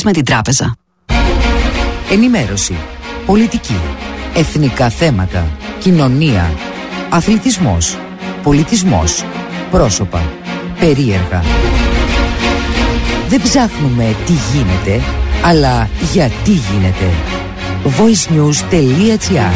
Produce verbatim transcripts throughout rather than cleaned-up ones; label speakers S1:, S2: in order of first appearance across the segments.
S1: με την τράπεζα.
S2: Ενημέρωση, πολιτική, εθνικά θέματα, κοινωνία, αθλητισμός, πολιτισμός, πρόσωπα, περίεργα. Δεν ψάχνουμε τι γίνεται, αλλά γιατί γίνεται. voicenews.gr.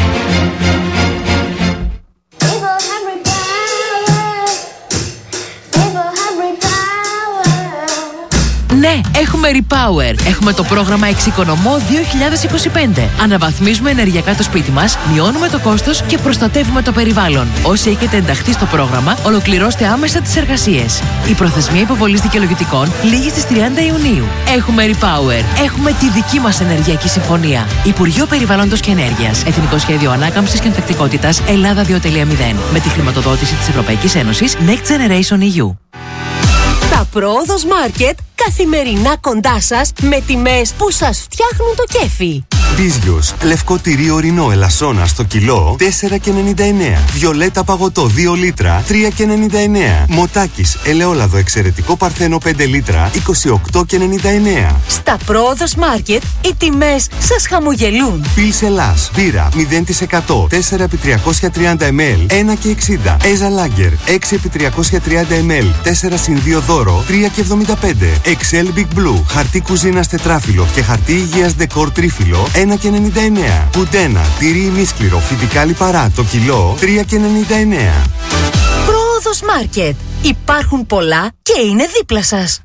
S3: Ναι, έχουμε Repower. Έχουμε το πρόγραμμα Εξοικονομώ δύο χιλιάδες είκοσι πέντε. Αναβαθμίζουμε ενεργειακά το σπίτι μας, μειώνουμε το κόστος και προστατεύουμε το περιβάλλον. Όσοι έχετε ενταχθεί στο πρόγραμμα, ολοκληρώστε άμεσα τις εργασίες. Η προθεσμία υποβολής δικαιολογητικών λήγει στις τριάντα Ιουνίου. Έχουμε Repower. Έχουμε τη δική μας ενεργειακή συμφωνία. Υπουργείο Περιβάλλοντος και Ενέργειας. Εθνικό Σχέδιο Ανάκαμψης και Ανθεκτικότητας Ελλάδα δύο κόμμα μηδέν. Με τη χρηματοδότηση της Ευρωπαϊκής Ένωσης Next Generation ι γιου.
S4: Τα Πρόοδος Μάρκετ καθημερινά κοντά σας με τιμές που σας φτιάχνουν το κέφι.
S5: Μπίζιος, λευκό τυρί ορεινό ελασσόνα στο κιλό τέσσερα και ενενήντα εννέα. Βιολέτα παγωτό δύο λίτρα τρία και ενενήντα εννέα. Μοτάκης ελαιόλαδο εξαιρετικό παρθένο πέντε λίτρα είκοσι οκτώ και ενενήντα εννέα.
S4: Στα Πρόοδος Μάρκετ οι τιμές σας χαμογελούν.
S5: Πιλς Ελλάς, μπύρα μηδέν τοις εκατό τέσσερα επί τριακόσια τριάντα μιλιλίτρα ένα και εξήντα. Έζα Λάγκερ έξι επί τριακόσια τριάντα μιλιλίτρα τέσσερα συν δύο δώρο τρία και εβδομήντα πέντε. Excel Big Blue, χαρτί κουζίνας τετράφυλλο και χαρτί υγείας ντεκόρ τρίφυλλο ένα και ενενήντα εννέα. Πουντένα, τυρί ημίσκληρο, φυτικά λιπαρά το κιλό τρία και ενενήντα εννέα.
S4: Πρόοδος Μάρκετ. Υπάρχουν πολλά και είναι δίπλα σας.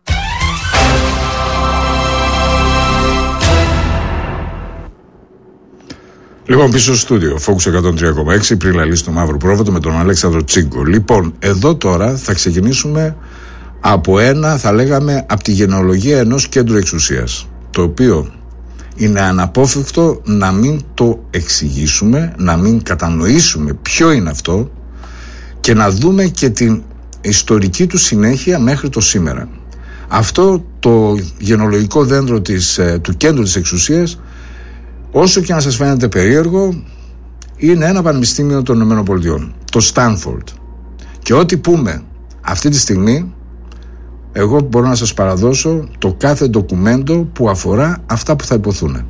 S6: Λοιπόν, πίσω στο στούντιο, Focus εκατόν τρία κόμμα έξι, πριν λαλήσει το μαύρο πρόβατο με τον Αλέξανδρο Τσίγκο. Λοιπόν, εδώ τώρα θα ξεκινήσουμε από ένα, θα λέγαμε, από τη γενεολογία ενός κέντρου εξουσίας, το οποίο είναι αναπόφευκτο να μην το εξηγήσουμε, να μην κατανοήσουμε ποιο είναι αυτό και να δούμε και την ιστορική του συνέχεια μέχρι το σήμερα. Αυτό το γενεολογικό δέντρο της, του κέντρου της εξουσίας, όσο και να σας φαίνεται περίεργο, είναι ένα πανεπιστήμιο των ΗΠΑ, το Στάνφορντ. Και ό,τι πούμε αυτή τη στιγμή, εγώ μπορώ να σας παραδώσω το κάθε ντοκουμέντο που αφορά αυτά που θα υποθούν.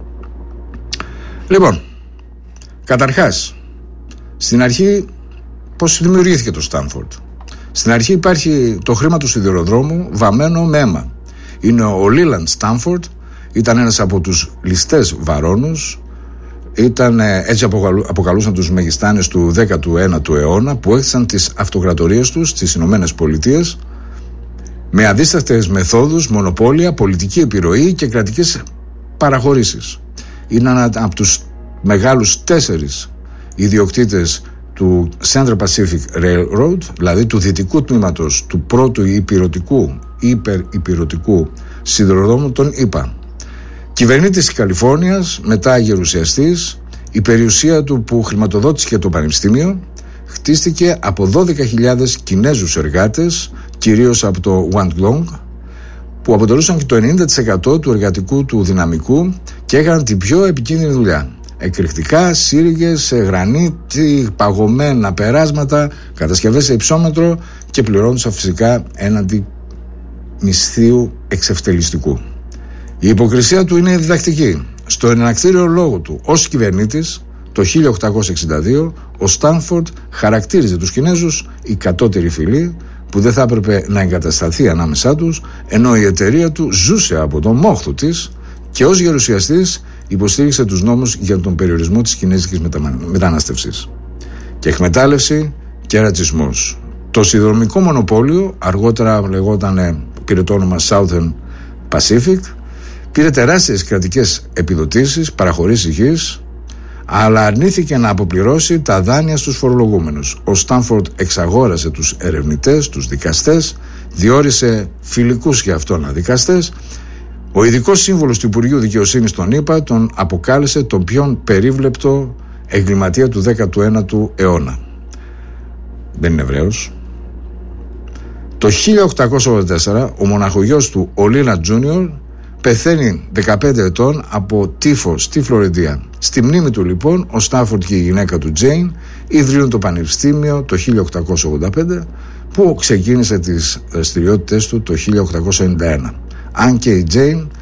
S6: Λοιπόν, καταρχάς, στην αρχή πώς δημιουργήθηκε το Στάνφορντ. Στην αρχή υπάρχει το χρήμα του σιδηροδρόμου βαμμένο με αίμα. Είναι ο Λίλαντ Στάνφορντ, ήταν ένας από τους ληστές βαρώνους, ήταν, έτσι αποκαλούσαν τους μεγιστάνες του δέκατου ένατου αιώνα, που έκτισαν τις αυτοκρατορίες τους στις Ηνωμένες Πολιτείες με αδίστακτες μεθόδους, μονοπόλια, πολιτική επιρροή και κρατικές παραχωρήσεις. Είναι ένα από τους μεγάλους τέσσερις ιδιοκτήτες του Central Pacific Railroad, δηλαδή του δυτικού τμήματος του πρώτου υπηρετικού, υπερ-υπηρετικού σιδηροδρόμου των ΗΠΑ. Κυβερνήτης της Καλιφόρνιας, μετά γερουσιαστής, η περιουσία του που χρηματοδότησε και το πανεπιστήμιο χτίστηκε από δώδεκα χιλιάδες Κινέζους εργάτες, κυρίως από το Guangdong, που αποτελούσαν και το ενενήντα τοις εκατό του εργατικού του δυναμικού και έκαναν την πιο επικίνδυνη δουλειά. Εκρηκτικά, σύριγγες, γρανίτη, παγωμένα περάσματα, κατασκευές σε υψόμετρο και πληρώνονταν φυσικά έναντι μισθίου εξευτελιστικού. Η υποκρισία του είναι διδακτική. Στο ενακτήριο λόγο του ως κυβερνήτης, το χίλια οκτακόσια εξήντα δύο, ο Στάνφορντ χαρακτήριζε τους Κινέζους η κατώτερη φυλή που δεν θα έπρεπε να εγκατασταθεί ανάμεσά τους, ενώ η εταιρεία του ζούσε από τον μόχθο της και ως γερουσιαστής υποστήριξε τους νόμους για τον περιορισμό της κινέζικης μετα... μετανάστευσης. Και εκμετάλλευση και ρατσισμός. Το σιδηροδρομικό μονοπόλιο, αργότερα λεγόταν, πήρε το όνομα Southern Pacific, πήρε τεράστιες κρατικές επιδοτήσεις, παραχωρήσεις γης, αλλά αρνήθηκε να αποπληρώσει τα δάνεια στους φορολογούμενους. Ο Στάνφορντ εξαγόρασε τους ερευνητές, τους δικαστές, διόρισε φιλικούς για αυτόν δικαστές. Ο ειδικός σύμβουλος του Υπουργείου Δικαιοσύνης των ΗΠΑ τον αποκάλεσε τον πιο περίβλεπτο εγκληματία του δέκατου ένατου αιώνα. Δεν είναι Εβραίος. Το χίλια οκτακόσια ογδόντα τέσσερα ο μοναχογιός του, ο Λίλαντ Τζούνιορ, πεθαίνει δεκαπέντε ετών από τύφο στη Φλωρεντία. Στη μνήμη του λοιπόν, ο Στάνφορντ και η γυναίκα του Τζέιν ιδρύουν το πανεπιστήμιο το χίλια οκτακόσια ογδόντα πέντε, που ξεκίνησε τις δραστηριότητες του το χίλια οκτακόσια ενενήντα ένα. Αν και η Τζέιν